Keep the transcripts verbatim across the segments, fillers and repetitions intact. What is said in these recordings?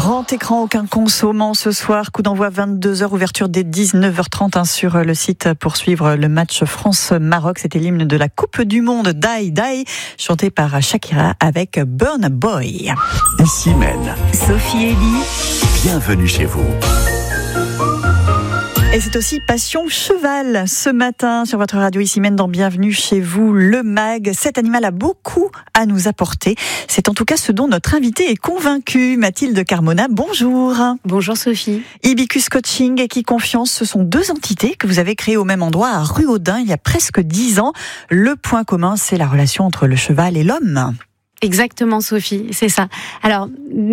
Grand écran, aucun consommant ce soir. Coup d'envoi vingt-deux heures, ouverture dès dix-neuf heures trente hein, sur le site pour suivre le match France-Maroc. C'était l'hymne de la Coupe du Monde, Die Die, chanté par Shakira avec Burna Boy. Ici Mène. Sophie Elie. Bienvenue chez vous. Et c'est aussi Passion Cheval ce matin sur votre radio ici même dans Bienvenue chez vous, le mag. Cet animal a beaucoup à nous apporter. C'est en tout cas ce dont notre invité est convaincu. Mathilde Carmona, bonjour. Bonjour Sophie. Ibicus Coaching et Equiconfiance, ce sont deux entités que vous avez créées au même endroit à Ruaudin il y a presque dix ans. Le point commun, c'est la relation entre le cheval et l'homme. Exactement Sophie, c'est ça. Alors,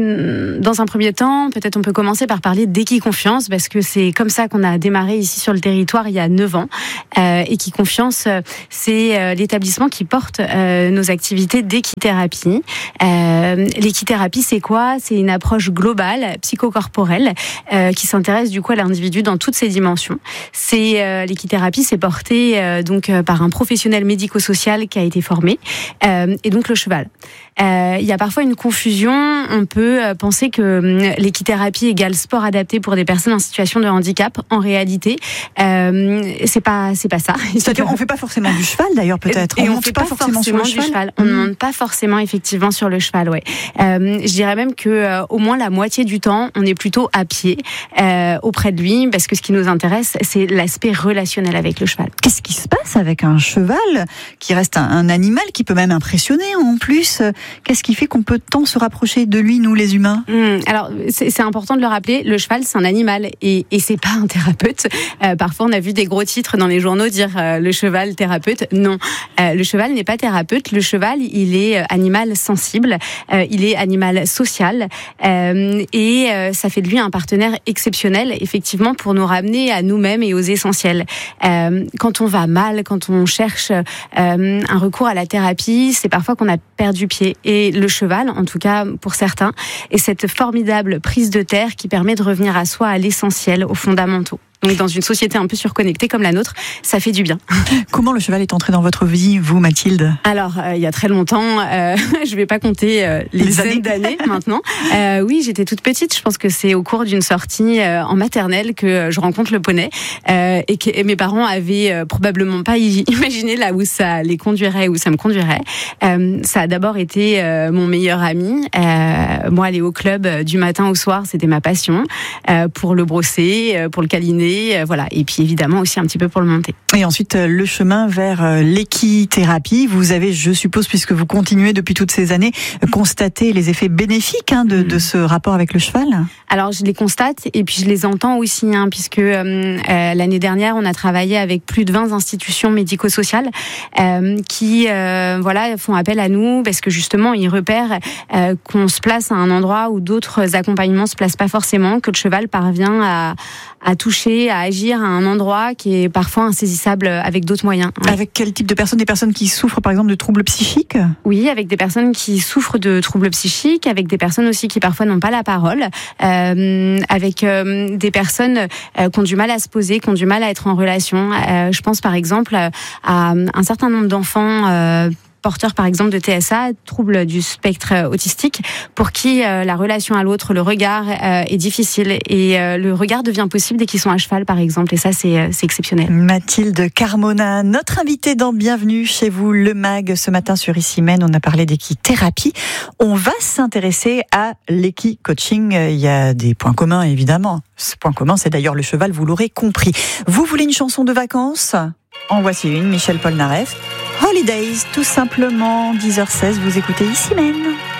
dans un premier temps, peut-être on peut commencer par parler d'Equiconfiance, parce que c'est comme ça qu'on a démarré ici sur le territoire il y a neuf ans. Euh, Equiconfiance, c'est euh, l'établissement qui porte euh, nos activités d'équithérapie. Euh, l'équithérapie, c'est quoi ? C'est une approche globale, psychocorporelle, euh, qui s'intéresse du coup à l'individu dans toutes ses dimensions. C'est euh, l'équithérapie, c'est porté euh, donc euh, par un professionnel médico-social qui a été formé, euh, et donc le cheval. Euh, il y a parfois une confusion. On peut penser que l'équithérapie égale sport adapté pour des personnes en situation de handicap. En réalité, euh, c'est pas c'est pas ça. C'est-à-dire, on fait pas forcément du cheval d'ailleurs peut-être. Et on on monte fait pas, pas forcément, forcément sur le du cheval. cheval. On ne monte pas forcément effectivement sur le cheval. Ouais. Euh, je dirais même que euh, au moins la moitié du temps, on est plutôt à pied euh, auprès de lui, parce que ce qui nous intéresse, c'est l'aspect relationnel avec le cheval. Qu'est-ce qui se passe avec un cheval qui reste un, un animal qui peut même impressionner en plus? Qu'est-ce qui fait qu'on peut tant se rapprocher de lui, nous les humains? Mmh, alors c'est, c'est important de le rappeler, le cheval c'est un animal et, et c'est pas un thérapeute. Euh, parfois on a vu des gros titres dans les journaux dire euh, le cheval thérapeute. Non, euh, le cheval n'est pas thérapeute. Le cheval il est euh, animal sensible, euh, il est animal social euh, et euh, ça fait de lui un partenaire exceptionnel effectivement pour nous ramener à nous-mêmes et aux essentiels. Euh, quand on va mal, quand on cherche euh, un recours à la thérapie, c'est parfois qu'on a perdu pied. Et le cheval, en tout cas pour certains, est cette formidable prise de terre qui permet de revenir à soi, à l'essentiel, aux fondamentaux. Donc dans une société un peu surconnectée comme la nôtre, ça fait du bien. Comment le cheval est entré dans votre vie, vous Mathilde? Alors, euh, il y a très longtemps, euh, je ne vais pas compter euh, les, les dizaines d'années maintenant. Euh, oui, j'étais toute petite, je pense que c'est au cours d'une sortie euh, en maternelle que je rencontre le poney euh, et que et mes parents avaient euh, probablement pas imaginé là où ça les conduirait, où ça me conduirait. Euh, ça a d'abord été euh, mon meilleur ami. Euh, moi, aller au club euh, du matin au soir, c'était ma passion, euh, pour le brosser, euh, pour le câliner. Voilà. Et puis évidemment aussi un petit peu pour le monter. Et ensuite le chemin vers l'équithérapie. Vous avez, je suppose, puisque vous continuez depuis toutes ces années, constaté les effets bénéfiques hein, de, de ce rapport avec le cheval. Alors je les constate et puis je les entends aussi, hein, puisque euh, l'année dernière on a travaillé avec plus de vingt institutions médico-sociales euh, qui euh, voilà font appel à nous parce que justement ils repèrent euh, qu'on se place à un endroit où d'autres accompagnements se placent pas forcément, que le cheval parvient à, à toucher, à agir à un endroit qui est parfois insaisissable avec d'autres moyens. Oui. Avec quel type de personnes? Des personnes qui souffrent par exemple de troubles psychiques? Oui, avec des personnes qui souffrent de troubles psychiques, avec des personnes aussi qui parfois n'ont pas la parole, euh, avec euh, des personnes euh, qui ont du mal à se poser, qui ont du mal à être en relation. Euh, je pense par exemple à un certain nombre d'enfants euh, porteurs par exemple de T S A, troubles du spectre autistique, pour qui euh, la relation à l'autre, le regard euh, est difficile et euh, le regard devient possible dès qu'ils sont à cheval par exemple, et ça c'est, c'est exceptionnel. Mathilde Carmona, notre invitée dans Bienvenue chez vous, le mag, ce matin sur Ici Mène, on a parlé d'équithérapie. On va s'intéresser à l'équi-coaching. Il y a des points communs évidemment. Ce point commun, c'est d'ailleurs le cheval, vous l'aurez compris. Vous voulez une chanson de vacances ? En voici une, Michel Polnareff. Holidays, tout simplement, dix heures seize, vous écoutez Ici Mène.